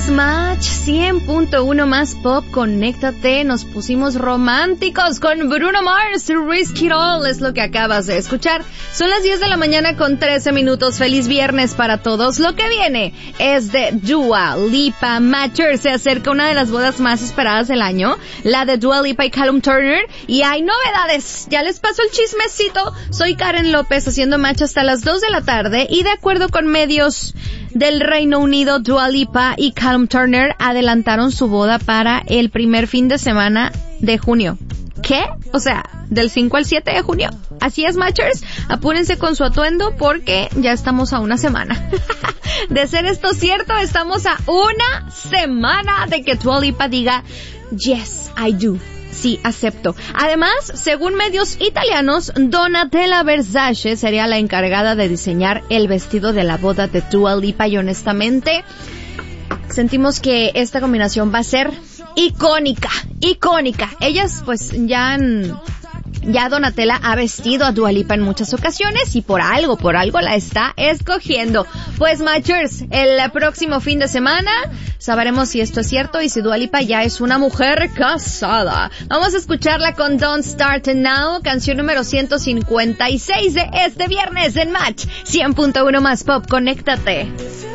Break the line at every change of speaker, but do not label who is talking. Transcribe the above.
es Match 100.1 más pop. Conéctate, nos pusimos románticos con Bruno Mars. Risk It All es lo que acabas de escuchar. Son las 10 de la mañana con 13 minutos. Feliz viernes para todos. Lo que viene es de Dua Lipa. Matcher, se acerca una de las bodas más esperadas del año, la de Dua Lipa y Callum Turner, y hay novedades. Ya les paso el chismecito. Soy Karen López haciendo Match hasta las 2 de la tarde, y de acuerdo con medios del Reino Unido, Dua Lipa y Callum Turner adelantaron su boda para el primer fin de semana de junio. ¿Qué? O sea, del 5 al 7 de junio. Así es, Matchers. Apúrense con su atuendo porque ya estamos a una semana. De ser esto cierto, estamos a una semana de que Dua Lipa diga, yes, I do. Sí, acepto. Además, según medios italianos, Donatella Versace sería la encargada de diseñar el vestido de la boda de Dua Lipa, y honestamente sentimos que esta combinación va a ser icónica. Ellas pues ya Donatella ha vestido a Dua Lipa en muchas ocasiones y por algo la está escogiendo. Pues Matchers, el próximo fin de semana sabremos si esto es cierto y si Dua Lipa ya es una mujer casada. Vamos a escucharla con Don't Start Now, canción número 156 de este viernes en Match 100.1 más pop. Conéctate.